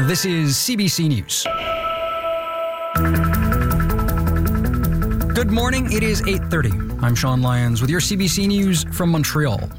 This is CBC News. Good morning. It is 8:30. I'm Sean Lyons with your CBC News from Montreal.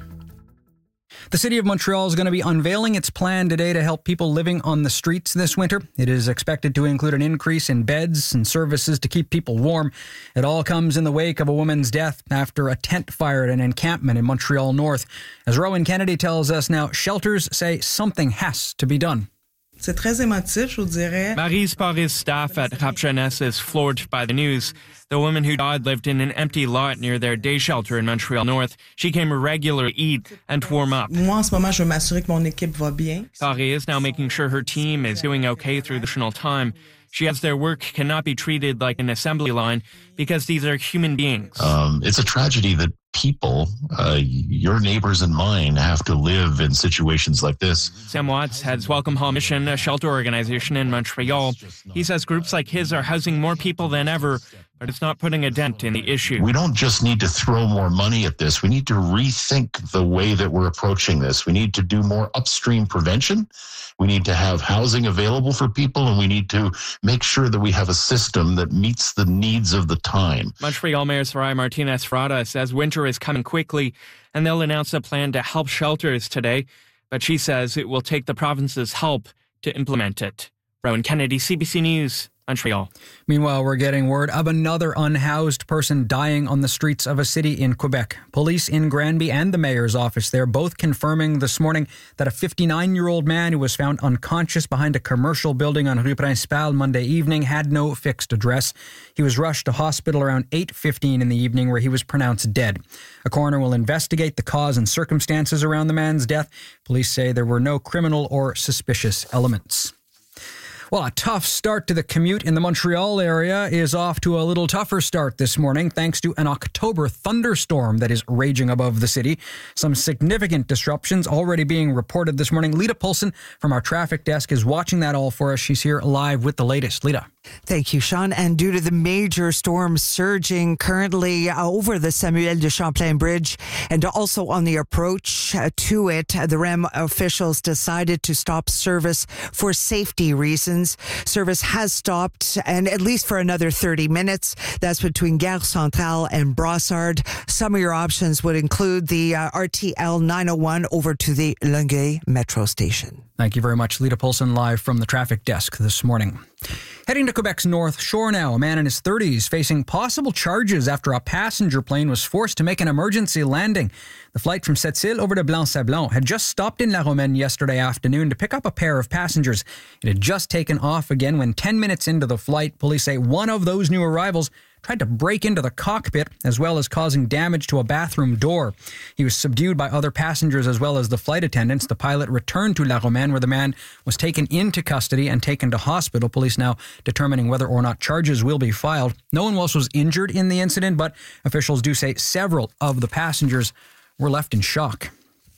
The City of Montreal is going to be unveiling its plan today to help people living on the streets this winter. It is expected to include an increase in beds and services to keep people warm. It all comes in the wake of a woman's death after a tent fire at an encampment in Montreal North. As Rowan Kennedy tells us now, shelters say something has to be done. C'est très émotif, je vous dirais. Maryse Paris staff at Cap Jeunesse is floored by the news. The woman who died lived in an empty lot near their day shelter in Montreal North. She came regularly to eat and to warm up. Moi, en ce moment, je veux m'assurer que mon équipe va bien. Paris is now making sure her team is doing okay through the transitional time. She adds their work cannot be treated like an assembly line because these are human beings. It's a tragedy that people, your neighbors and mine, have to live in situations like this. Sam Watts heads Welcome Home Mission, a shelter organization in Montreal. He says groups like his are housing more people than ever, but it's not putting a dent in the issue. We don't just need to throw more money at this. We need to rethink the way that we're approaching this. We need to do more upstream prevention. We need to have housing available for people, and we need to make sure that we have a system that meets the needs of the time. Montreal Mayor Soraya Martinez-Ferrada says winter is coming quickly, and they'll announce a plan to help shelters today, but she says it will take the province's help to implement it. Rowan Kennedy, CBC News, Montreal. Meanwhile, we're getting word of another unhoused person dying on the streets of a city in Quebec. Police in Granby and the mayor's office there both confirming this morning that a 59-year-old man who was found unconscious behind a commercial building on Rue Principale Monday evening had no fixed address. He was rushed to hospital around 8:15 in the evening where he was pronounced dead. A coroner will investigate the cause and circumstances around the man's death. Police say there were no criminal or suspicious elements. Well, a tough start to the commute in the Montreal area is off to a little tougher start this morning thanks to an October thunderstorm that is raging above the city. Some significant disruptions already being reported this morning. Lita Poulsen from our traffic desk is watching that all for us. She's here live with the latest. Lita. Thank you, Sean. And due to the major storm surging currently over the Samuel de Champlain Bridge and also on the approach to it, the REM officials decided to stop service for safety reasons. Service has stopped, and at least for another 30 minutes. That's between Gare Centrale and Brossard. Some of your options would include the RTL 901 over to the Longueuil Metro Station. Thank you very much, Lita Poulsen, live from the traffic desk this morning. Heading to Quebec's North Shore now, a man in his 30s facing possible charges after a passenger plane was forced to make an emergency landing. The flight from Sept-Îles over to Blanc-Sablon had just stopped in La Romaine yesterday afternoon to pick up a pair of passengers. It had just taken off again when 10 minutes into the flight, police say one of those new arrivals tried to break into the cockpit as well as causing damage to a bathroom door. He was subdued by other passengers as well as the flight attendants. The pilot returned to La Romaine where the man was taken into custody and taken to hospital. Police now determining whether or not charges will be filed. No one else was injured in the incident, but officials do say several of the passengers were left in shock.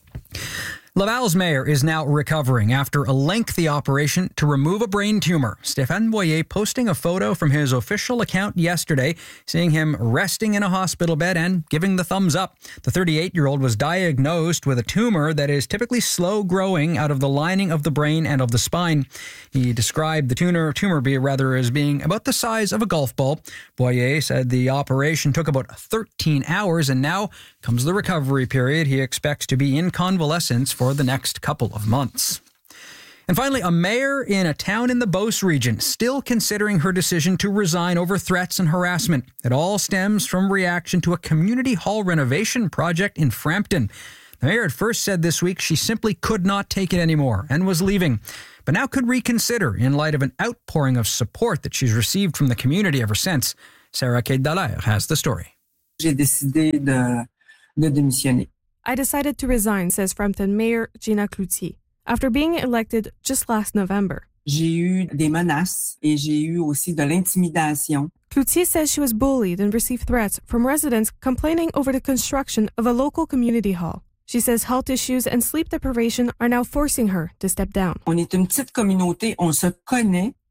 Laval's mayor is now recovering after a lengthy operation to remove a brain tumor. Stéphane Boyer posting a photo from his official account yesterday, seeing him resting in a hospital bed and giving the thumbs up. The 38-year-old was diagnosed with a tumor that is typically slow growing out of the lining of the brain and of the spine. He described the tumor as being about the size of a golf ball. Boyer said the operation took about 13 hours and now comes the recovery period. He expects to be in convalescence for the next couple of months. And finally, a mayor in a town in the Beauce region still considering her decision to resign over threats and harassment. It all stems from reaction to a community hall renovation project in Frampton. The mayor at first said this week she simply could not take it anymore and was leaving, but now could reconsider in light of an outpouring of support that she's received from the community ever since. Sarah Kate Dallaire has the story. J'ai décidé de démissionner. I decided to resign, says Frampton Mayor Gina Cloutier, after being elected just last November. J'ai eu des menaces et j'ai eu aussi de l'intimidation. Cloutier says she was bullied and received threats from residents complaining over the construction of a local community hall. She says health issues and sleep deprivation are now forcing her to step down. On est une petite communauté, on se connaît.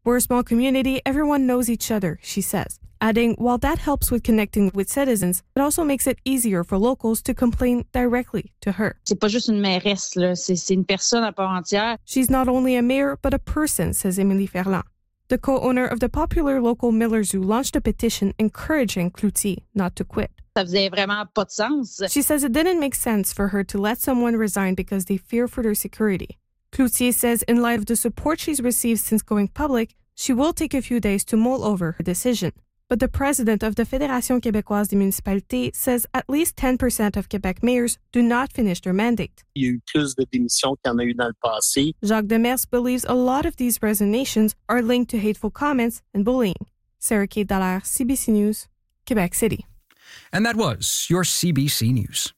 We're a small community, everyone knows each other, she says, adding, while that helps with connecting with citizens, it also makes it easier for locals to complain directly to her. C'est pas juste une mairesse, là. C'est une personne à part entière. She's not only a mayor, but a person, says Émilie Ferland. The co-owner of the popular local Miller Zoo launched a petition encouraging Cloutier not to quit. Ça faisait vraiment pas de sens. She says it didn't make sense for her to let someone resign because they fear for their security. Cloutier says in light of the support she's received since going public, she will take a few days to mull over her decision. But the president of the Fédération québécoise des municipalités says at least 10% of Quebec mayors do not finish their mandate. Il y a eu plus de démissions qu'il y en a eu dans le passé. Jacques Demers believes a lot of these resignations are linked to hateful comments and bullying. Sarah Kate Dallaire, CBC News, Quebec City. And that was your CBC News.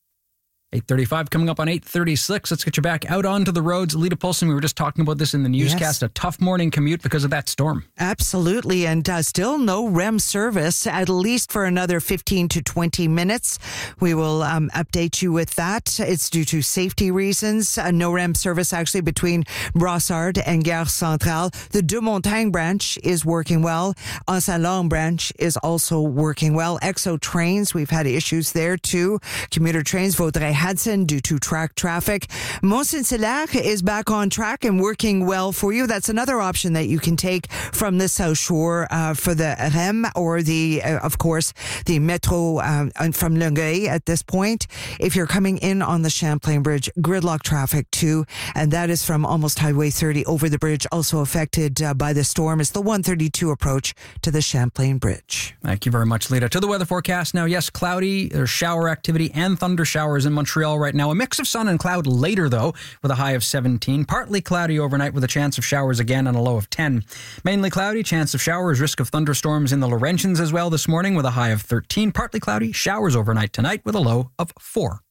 8:35 coming up on 8:36. Let's get you back out onto the roads. Lita Polson, we were just talking about this in the newscast. Yes. A tough morning commute because of that storm. Absolutely. And still no REM service, at least for another 15 to 20 minutes. We will update you with that. It's due to safety reasons. No REM service actually between Brossard and Gare Centrale. The Deux Montagnes branch is working well. Anse-à-Lorme branch is also working well. EXO trains, we've had issues there too. Commuter trains, Vaudreuil-Hudson due to track traffic. Mont-Saint-Hilaire is back on track and working well for you. That's another option that you can take from the South Shore for the REM or the, of course, the Metro from Longueuil at this point. If you're coming in on the Champlain Bridge, gridlock traffic too, and that is from almost Highway 30 over the bridge, also affected by the storm. It's the 132 approach to the Champlain Bridge. Thank you very much, Lita. To the weather forecast now. Yes, cloudy. There's shower activity and thunder showers in Montreal right now. A mix of sun and cloud later, though, with a high of 17. Partly cloudy overnight with a chance of showers again and a low of 10. Mainly cloudy, chance of showers, risk of thunderstorms in the Laurentians as well this morning with a high of 13. Partly cloudy, showers overnight tonight with a low of 4.